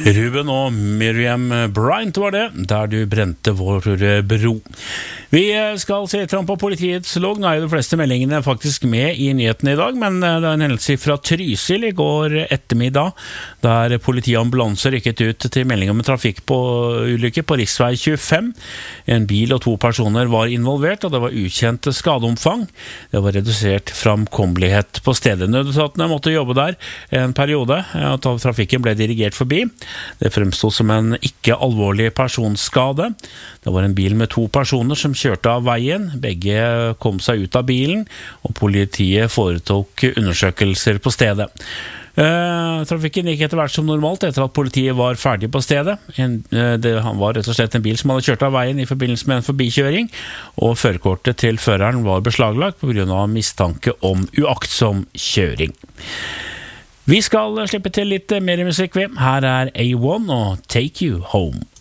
Ruben og Miriam Bryant var det, der du brente vår bro. Vi skal se litt på politiets logg. Nå er jo de fleste meldingene faktisk med i nyhetene i dag, men det er en hendelse fra Trysil i går ettermiddag, der politiambulanser rykket ut til melding om en trafikkulykke på riksvei 25. En bil og 2 personer var involvert, og det var ukjent skadeomfang. Det var redusert framkommelighet på stedet. Nødetatene måtte jobbe der en periode, og trafikken ble dirigert forbi. Det fremstod som en ikke alvorlig personskade. Det var en bil med 2 personer som kjørte av veien. Begge kom seg ut av bilen, og politiet foretok undersøkelser på stedet. Trafikken gikk etter hvert som normalt etter at politiet var ferdig på stedet. Det var rett og slett en bil som hadde kjørt av veien i forbindelse med en forbikjøring, og førerkortet til føreren var beslaglagt på grunn av mistanke om uaktsom kjøring. Vi skal slippe til litt mer musikk. Her er A1 og Take You Home.